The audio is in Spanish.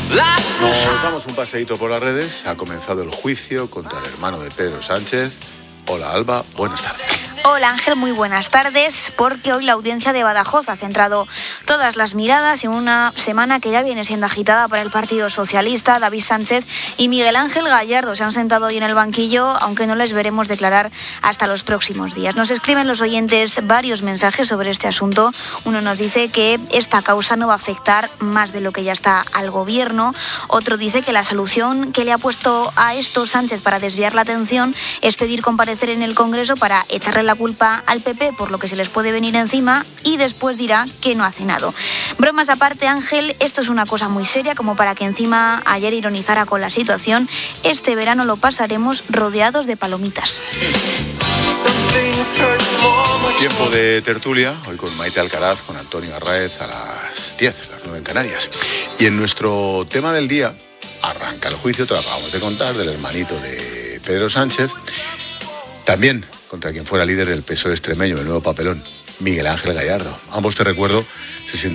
Nos damos un paseíto por las redes. Ha comenzado el juicio contra el hermano de Pedro Sánchez. Hola Alba, buenas tardes. Hola Ángel, muy buenas tardes, porque hoy la audiencia de Badajoz ha centrado todas las miradas en una semana que ya viene siendo agitada para el Partido Socialista. David Sánchez y Miguel Ángel Gallardo se han sentado hoy en el banquillo, aunque no les veremos declarar hasta los próximos días. Nos escriben los oyentes varios mensajes sobre este asunto. Uno nos dice que esta causa no va a afectar más de lo que ya está al gobierno. Otro dice que la solución que le ha puesto a esto Sánchez para desviar la atención es pedir comparecer en el Congreso para echarle la culpa al PP por lo que se les puede venir encima y después dirá que no hace nada. Bromas aparte, Ángel, esto es una cosa muy seria como para que encima ayer ironizara con la situación. Este verano lo pasaremos rodeados de palomitas. Tiempo de tertulia, hoy con Maite Alcaraz, con Antonio Arraez a las 10, las 9 en Canarias. Y en nuestro tema del día, arranca el juicio, te lo acabamos de contar, del hermanito de Pedro Sánchez, también contra quien fuera líder del PSOE extremeño, el nuevo papelón, Miguel Ángel Gallardo. Ambos, te recuerdo, se